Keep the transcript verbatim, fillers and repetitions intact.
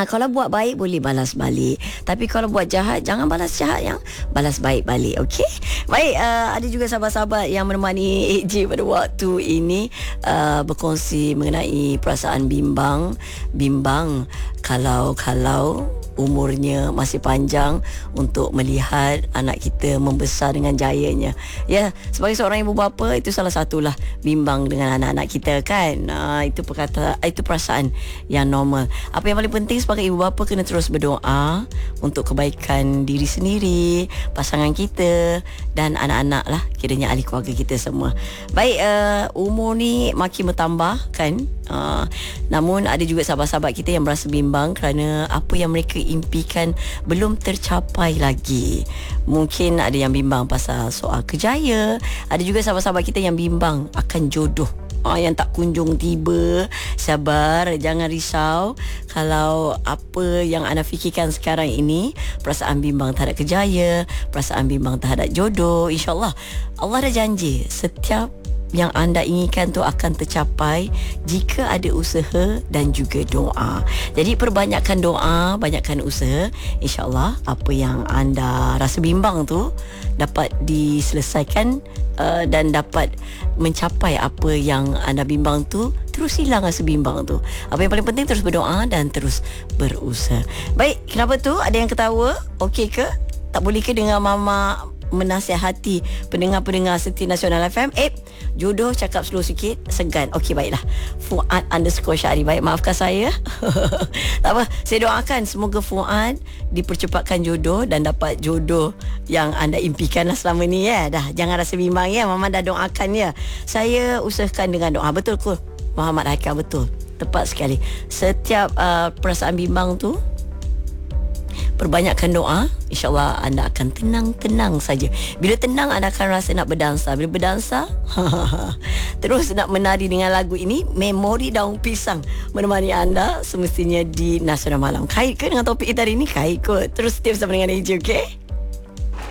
kalau buat baik boleh balas balik. Tapi kalau buat jahat, jangan balas jahat, yang balas baik balik. Okey. Baik, uh, ada juga sahabat-sahabat yang menemani A J pada waktu ini uh, berkongsi mengenai perasaan bimbang. Bimbang kalau kalau umurnya masih panjang untuk melihat anak kita membesar dengan jayanya. Ya, sebagai seorang ibu bapa, itu salah satulah bimbang dengan anak-anak kita kan. Uh, itu perkata itu perasaan yang normal. Apa yang paling penting sebagai ibu bapa, kena terus berdoa untuk kebaikan diri sendiri, pasangan kita dan anak-anak lah, kiranya ahli keluarga kita semua. Baik, uh, umur ni makin bertambah kan. Uh, namun ada juga sahabat-sahabat kita yang berasa bimbang kerana apa yang mereka impikan belum tercapai lagi. Mungkin ada yang bimbang pasal soal kerjaya. Ada juga sahabat-sahabat kita yang bimbang akan jodoh ah, yang tak kunjung tiba. Sabar, jangan risau. Kalau apa yang anda fikirkan sekarang ini, perasaan bimbang terhadap kerjaya, perasaan bimbang terhadap jodoh, InsyaAllah Allah dah janji setiap yang anda inginkan tu akan tercapai jika ada usaha dan juga doa. Jadi perbanyakkan doa, banyakkan usaha, InsyaAllah apa yang anda rasa bimbang tu dapat diselesaikan uh, dan dapat mencapai apa yang anda bimbang tu. Terus hilang rasa bimbang tu. Apa yang paling penting, terus berdoa dan terus berusaha. Baik, kenapa tu ada yang ketawa? Okey ke? Tak boleh ke dengar mama menasihati pendengar-pendengar setia Nasional F M? Eh, jodoh cakap slow sikit, segan. Okey, baiklah. Fuad underscore Syari. Baik, maafkan saya. Tak apa, saya doakan semoga Fuad dipercepatkan jodoh dan dapat jodoh yang anda impikan lah selama ni ya. Dah, jangan rasa bimbang ya. Mama dah doakan ya. Saya usahakan dengan doa. Betul ke Muhammad Haikal? Betul. Tepat sekali. Setiap uh, perasaan bimbang tu, perbanyakkan doa, InsyaAllah anda akan tenang-tenang saja. Bila tenang, anda akan rasa nak berdansa. Bila berdansa, terus nak menari dengan lagu ini, Memori Daun Pisang menemani anda semestinya di Nasional Malam. Kait ke dengan topik kita hari ini? Kait kot. Terus setia bersama dengan A J, okey?